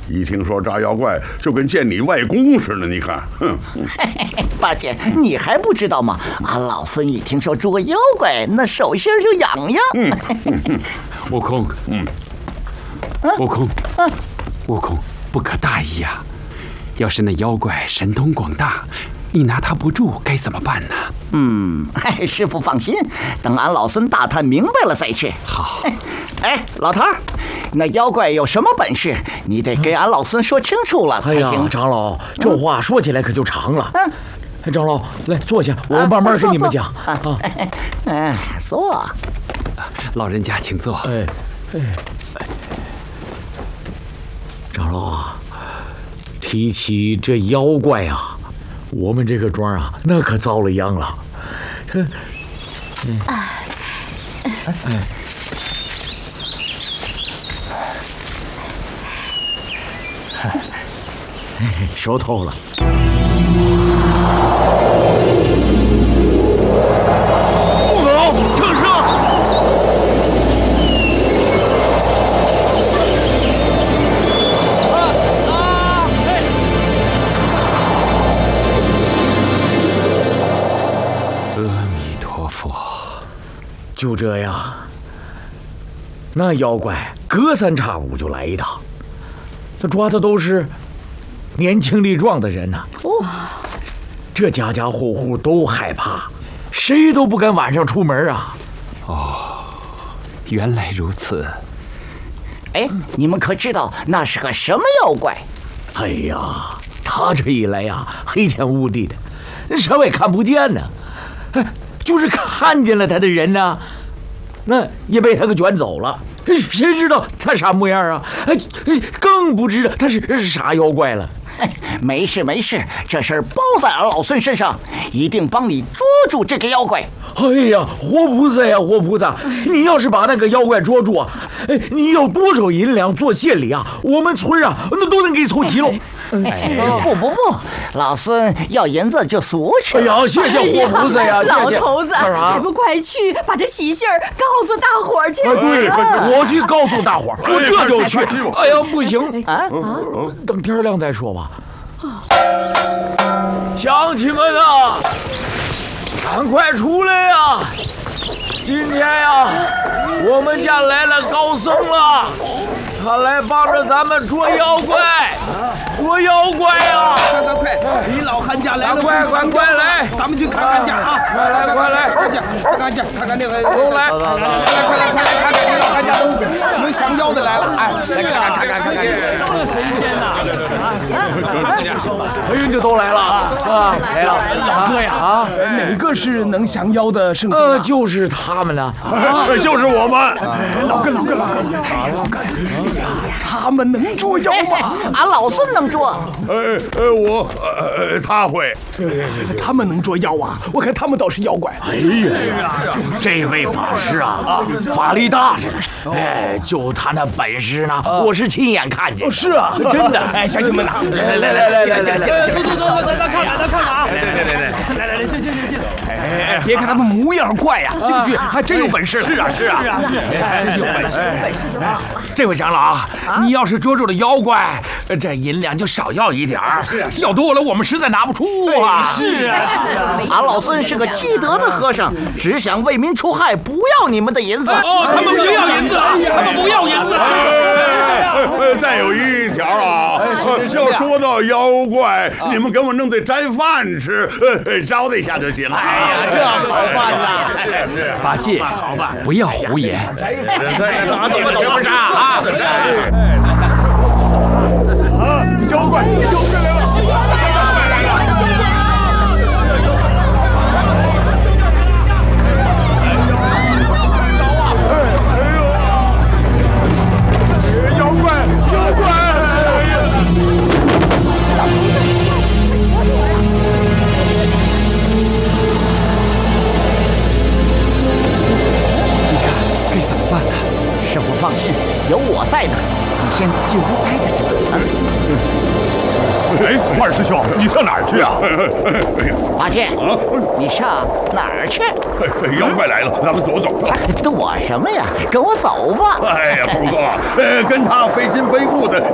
一听说抓妖怪，就跟见你外公似的。你看，哼！ 八戒，你还不知道吗？俺老孙一听说捉妖怪，那手心就痒痒。 悟空，悟空，悟空，不可大意啊！要是那妖怪神通广大，你拿他不住，该怎么办呢？ 师傅放心，等俺老孙大探明白了再去。 好。 哎，老头儿，那妖怪有什么本事？你得给俺老孙说清楚了才行。 长老，这话说起来可就长了。长老，来坐下，我慢慢给你们讲。 坐。 老人家请坐。 长老啊，提起这妖怪啊，我们这个庄啊，那可遭了殃了。熟透了。不好，正是。 阿弥陀佛。 就这样，那妖怪隔三差五就来一趟，他抓的都是年轻力壮的人呐。这家家户户都害怕，谁都不敢晚上出门啊。 原来如此。 哎，你们可知道那是个什么妖怪？ 哎呀，他这一来呀，黑天乌地的，什么也看不见呢。就是看见了他的人呢，那也被他给卷走了。谁知道他啥模样啊？更不知道他是啥妖怪了。 没事没事，这事儿包在俺老孙身上，一定帮你捉住这个妖怪。 哎呀，活菩萨呀，活菩萨！你要是把那个妖怪捉住啊，你要多少银两做献礼啊？我们村啊，那都能给凑齐喽。 不，老孙要银子就俗气。 哎呀，谢谢活菩萨呀！ 老头子， 还不快去把这喜信儿告诉大伙儿去？ 对，我去告诉大伙儿，我这就去。哎呀，不行等天亮再说吧。乡亲们啊，赶快出来呀！今天呀，我们家来了高僧了，他来帮着咱们捉妖怪，捉妖怪呀！ 快！李老汉家来了， 快来！ 咱们去看看去啊！ 快来！ 看看那个， 都来！ 快来！看看李老汉家都能降妖的来了，哎，来看看， 神仙呐！ 人家都来了啊！来了， 老哥呀，哪个是能降妖的圣僧？ 就是他们呢， 就是我们。 老哥，他们能捉妖吗？ 俺老孙能捉。 他会。 他们能捉妖啊！我看他们倒是妖怪。 哎呀，这位法师啊，法力大着呢。就他那本事呢，我是亲眼看见。 是啊， 真的。 哎，乡亲们呐， 来， 咱看看啊！来，进。 哎，别看他们模样怪呀，进去还真有本事了。 是啊， 真是有本事就好了。 这位长老，你要是捉住了妖怪，这银两就少要一点儿。要多了我们实在拿不出啊。 是啊。 俺老孙是个积德的和尚，只想为民除害，不要你们的银子。 他们不要银子，他们不要银子。 再有一条啊，要捉到妖怪，你们给我弄点斋饭吃，招待一下就行了。 哎呀，这好办呐！ 八戒，不要胡言。 你们懂不懂啊？ 妖怪来了！ 师傅放心，有我在呢，你先进屋待着。 哎，二师兄，你上哪儿去啊？ 八戒，你上哪儿去？ 妖怪来了，咱们躲。 躲什么呀？跟我走吧。 哎呀，不错，跟他非亲非故的，